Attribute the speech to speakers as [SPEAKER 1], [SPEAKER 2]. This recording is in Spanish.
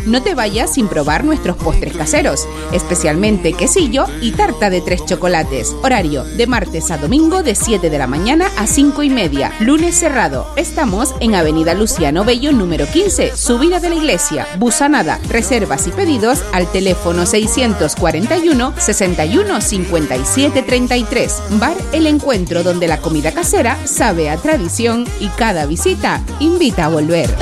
[SPEAKER 1] No te vayas sin probar nuestros postres caseros, especialmente quesillo y tarta de 3 chocolates. Horario de martes a domingo de 7 de la mañana a 5:30. Lunes cerrado. Estamos en Avenida Luciano Bello número 15, subida de la iglesia, Busanada. Reservas y pedidos al teléfono 641 61 57 33. Bar El Encuentro, donde la comida casera sabe a tradición y cada visita invita a volver.